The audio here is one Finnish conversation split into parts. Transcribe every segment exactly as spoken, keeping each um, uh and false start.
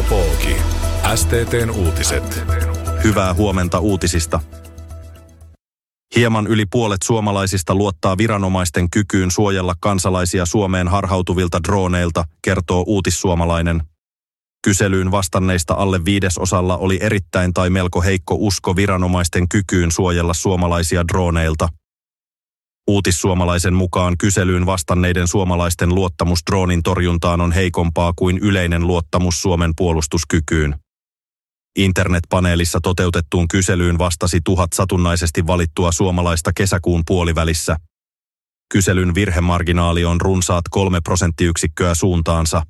Radiopooki. S T T:n uutiset. Hyvää huomenta uutisista. Hieman yli puolet suomalaisista luottaa viranomaisten kykyyn suojella kansalaisia Suomeen harhautuvilta drooneilta, kertoo Uutissuomalainen. Kyselyyn vastanneista alle viidesosalla oli erittäin tai melko heikko usko viranomaisten kykyyn suojella suomalaisia drooneilta. Uutissuomalaisen mukaan kyselyyn vastanneiden suomalaisten luottamus droonin torjuntaan on heikompaa kuin yleinen luottamus Suomen puolustuskykyyn. Internetpaneelissa toteutettuun kyselyyn vastasi tuhat satunnaisesti valittua suomalaista kesäkuun puolivälissä. Kyselyn virhemarginaali on runsaat kolme prosenttiyksikköä suuntaansa.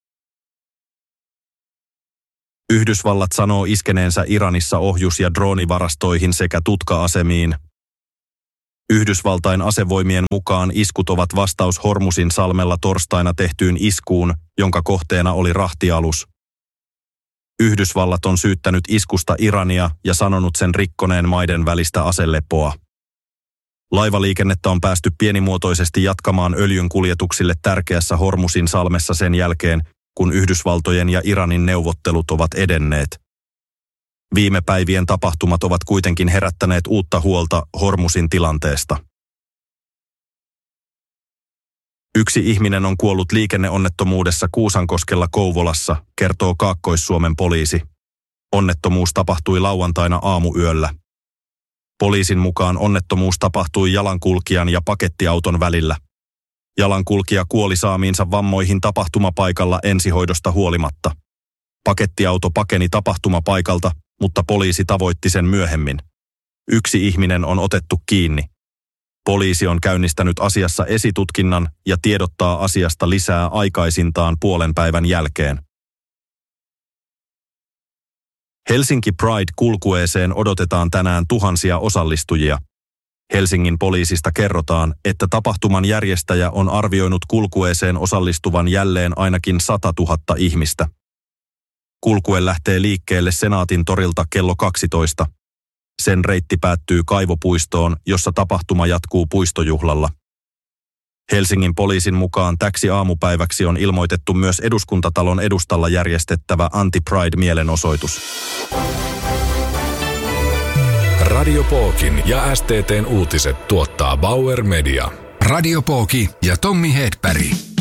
Yhdysvallat sanoo iskeneensä Iranissa ohjus- ja droonivarastoihin sekä tutka-asemiin. Yhdysvaltain asevoimien mukaan iskut ovat vastaus Hormusin salmella torstaina tehtyyn iskuun, jonka kohteena oli rahtialus. Yhdysvallat on syyttänyt iskusta Irania ja sanonut sen rikkoneen maiden välistä aselepoa. Laivaliikennettä on päästy pienimuotoisesti jatkamaan öljyn kuljetuksille tärkeässä Hormusin salmessa sen jälkeen, kun Yhdysvaltojen ja Iranin neuvottelut ovat edenneet. Viime päivien tapahtumat ovat kuitenkin herättäneet uutta huolta Hormusin tilanteesta. Yksi ihminen on kuollut liikenneonnettomuudessa Kuusankoskella Kouvolassa, kertoo Kaakkois-Suomen poliisi. Onnettomuus tapahtui lauantaina aamuyöllä. Poliisin mukaan onnettomuus tapahtui jalankulkijan ja pakettiauton välillä. Jalankulkija kuoli saamiinsa vammoihin tapahtumapaikalla ensihoidosta huolimatta. Pakettiauto pakeni tapahtumapaikalta, mutta poliisi tavoitti sen myöhemmin. Yksi ihminen on otettu kiinni. Poliisi on käynnistänyt asiassa esitutkinnan ja tiedottaa asiasta lisää aikaisintaan puolen päivän jälkeen. Helsinki Pride-kulkueeseen odotetaan tänään tuhansia osallistujia. Helsingin poliisista kerrotaan, että tapahtuman järjestäjä on arvioinut kulkueeseen osallistuvan jälleen ainakin sata tuhatta ihmistä. Kulkue lähtee liikkeelle Senaatin torilta kello kaksitoista. Sen reitti päättyy Kaivopuistoon, jossa tapahtuma jatkuu puistojuhlalla. Helsingin poliisin mukaan täksi aamupäiväksi on ilmoitettu myös Eduskuntatalon edustalla järjestettävä anti-Pride-mielenosoitus. Radiopookin ja S T T:n uutiset tuottaa Bauer Media. Radiopooki ja Tommi Hedberg.